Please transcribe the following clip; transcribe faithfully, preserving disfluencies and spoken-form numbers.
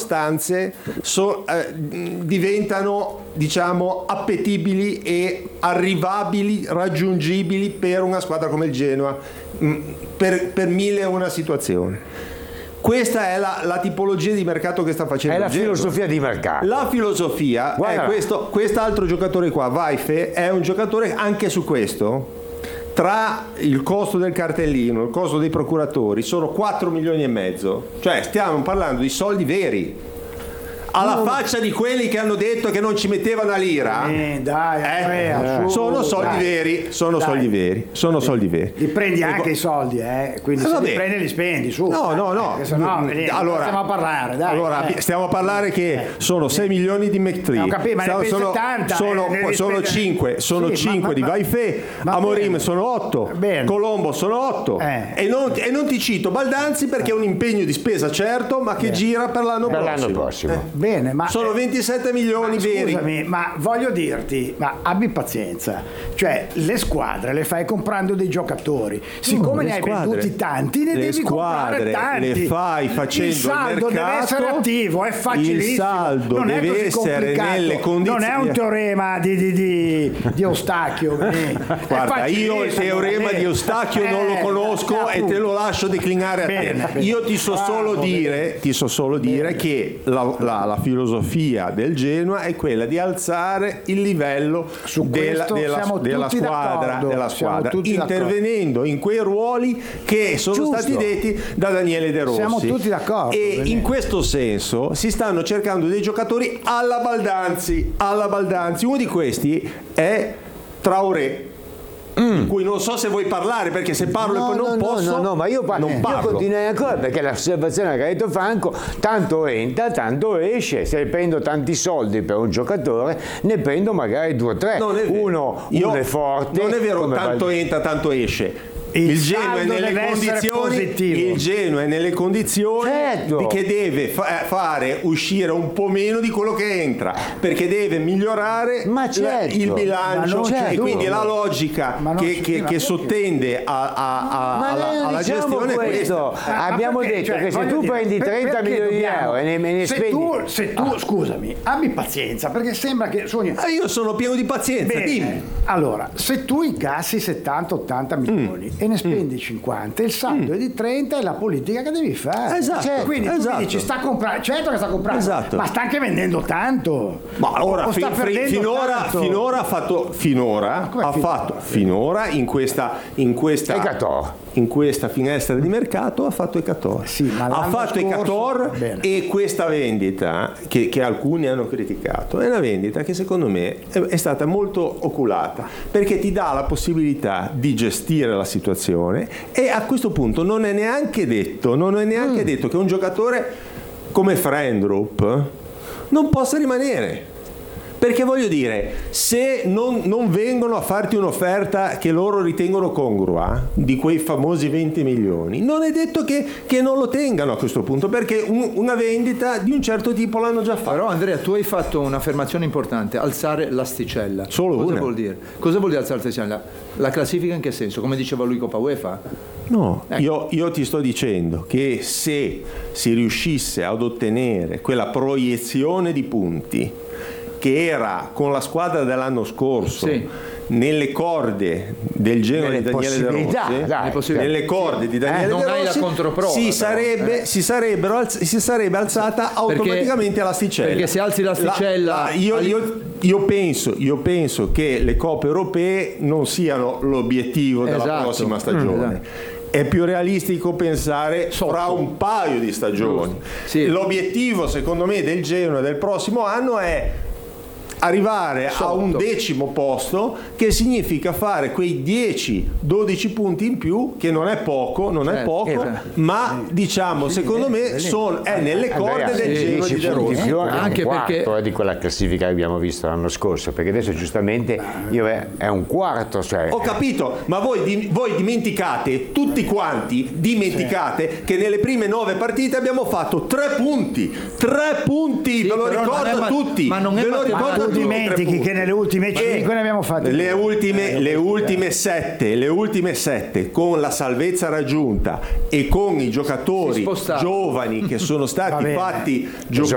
circostanze so, eh, diventano, diciamo, appetibili e arrivabili, raggiungibili per una squadra come il Genoa, mh, per, per mille e una situazione. Questa è la, la tipologia di mercato che sta facendo. È la Genoa. filosofia di mercato. La filosofia Guarda. è questo, quest'altro giocatore qua, Vaife, è un giocatore anche su questo. Tra il costo del cartellino, il costo dei procuratori, sono quattro milioni e mezzo. Cioè stiamo parlando di soldi veri. Alla no, faccia di quelli che hanno detto che non ci metteva una lira, eh, dai, eh, eh, sono soldi dai. veri, sono Dai. soldi veri, sono Li, soldi veri. Li prendi e anche poi, i soldi, eh? Quindi eh, se vabbè. li prendi li spendi, su. No, no, no. Perché sennò, vedi, allora, stiamo a parlare, dai. Allora, eh. stiamo a parlare che eh. sono sei milioni di McTree. No, capì, ma sono, ne sono, settanta, sono, eh, sono spendere... cinque, sono sì, cinque ma, di ma, Vaife, ma Amorim bene. sono otto, Bene. Colombo sono otto. Eh. E, non, e non ti cito Baldanzi perché è un impegno di spesa certo, ma che bene. gira per l'anno per prossimo. l'anno prossimo. Eh. Bene, ma sono ventisette milioni ma veri. Scusami, ma voglio dirti, ma abbi pazienza, cioè le squadre le fai comprando dei giocatori, siccome No, ne hai squadre, venduti tanti, ne le devi squadre comprare tanti. le fai facendo il saldo il mercato, deve essere attivo, è facilissimo. il saldo non è deve così essere complicato. nelle condizioni. Non è un teorema di, di, di, di Eustachio. Guarda, io il teorema di Eustachio non lo conosco eh, e te lo lascio declinare a bene, te. bene. Io ti so solo Bravo, dire, ti so solo dire che la, la, la filosofia del Genoa è quella di alzare il livello Su della, questo della, siamo della tutti squadra, d'accordo, della siamo squadra tutti intervenendo in quei ruoli che sono Giusto. stati detti da Daniele De Rossi. Siamo tutti d'accordo, E bene. in questo senso si stanno cercando dei giocatori alla Baldanzi, alla Baldanzi. Uno di questi è Traoré. Mm. Di cui non so se vuoi parlare, perché se parlo no, e poi non no, posso, no, no, no, ma io, non io parlo. continuo ancora, perché l'osservazione che ha detto Franco, tanto entra, tanto esce. Se prendo tanti soldi per un giocatore, ne prendo magari due o tre. Non è vero. Uno, Io- uno è forte. Non è vero, come tanto Val- entra, tanto esce. Il Il Genoa è saldo nelle deve essere condizioni, positivo. il Genoa è nelle condizioni Certo. di che deve fa- fare uscire un po' meno di quello che entra, perché deve migliorare Ma la- certo. il Ma bilancio, non c'è e quindi dubbio. la logica Ma non che, c'è- che- ma che perché? sottende a- a- a- Ma alla, noi non alla diciamo gestione è questo. questa. Ma Abbiamo perché? detto Cioè, che se voglio tu dire, prendi per- trenta perché milioni di dobbiamo- euro e ne, me ne se spendi. tu, se tu scusami, abbi pazienza, perché sembra che sogni. Ah, io sono pieno di pazienza, Bene, dimmi. allora, se tu incassi settanta ottanta milioni Mm. e ne spendi cinquanta, il saldo è di trenta, è la politica che devi fare. Esatto, Cioè, quindi tu esatto. mi dici sta comprando, certo che sta comprando, Esatto. ma sta anche vendendo tanto. Ma ora, O fi- sta fi- perdendo finora, tanto. finora ha fatto finora come ha finora? fatto finora in questa in questa Ecator. in questa finestra di mercato ha fatto Ecator. Sì, ma ha l'anno fatto scorso- Ecator Bene. e questa vendita che, che alcuni hanno criticato è una vendita che secondo me è, è stata molto oculata, perché ti dà la possibilità di gestire la situazione e a questo punto non è neanche detto non è neanche Mm. detto che un giocatore come Frendrup non possa rimanere. Perché voglio dire, se non, non vengono a farti un'offerta che loro ritengono congrua, di quei famosi venti milioni, non è detto che, che non lo tengano a questo punto, perché un- una vendita di un certo tipo l'hanno già fatta. Però Andrea, tu hai fatto un'affermazione importante, alzare l'asticella. Solo Cosa una. vuol dire? Cosa vuol dire alzare l'asticella? La classifica in che senso? Come diceva lui Coppa UEFA? No, Ecco. io, io ti sto dicendo che se si riuscisse ad ottenere quella proiezione di punti che era con la squadra dell'anno scorso, Sì. nelle corde del Genoa Nelle di Daniele De possibilità, Rossi, dai, Nelle possibilità. nelle corde di Daniele Eh, non De hai la Rossi, controprova, si, però, sarebbe, eh. si, sarebbero alz- si sarebbe alzata automaticamente l'asticella. perché se alzi l'asticella- La- la- io, io- io penso, io penso che le coppe europee non siano l'obiettivo della Esatto. prossima stagione. Mm, È più realistico pensare Sotto. fra un paio di stagioni. Sì. L'obiettivo, secondo me, del Genoa del prossimo anno è arrivare a Sotto. un decimo posto, che significa fare quei dieci dodici punti in più, che non è poco, non è Certo. poco, Eh, ma diciamo secondo me sono, è nelle corde Andrea, del sì, Genoa dieci di De punti Rossi. più, è Anche un quarto perché- eh, di quella classifica che abbiamo visto l'anno scorso, perché adesso giustamente io, eh, è un quarto, cioè Ho capito, ma voi, di- voi dimenticate, tutti quanti dimenticate che nelle prime nove partite abbiamo fatto tre punti, tre punti, Sì, ve lo però non ricordo è a ma- tutti, ma non è ve lo matematica. ricordo a Tu tutti, tre dimentichi punti. che nelle ultime cinque ne abbiamo fatte Le due. ultime, le ultime sette, le ultime sette con la salvezza raggiunta e con i Si giocatori spostava. giovani che sono Va stati bene. fatti giocare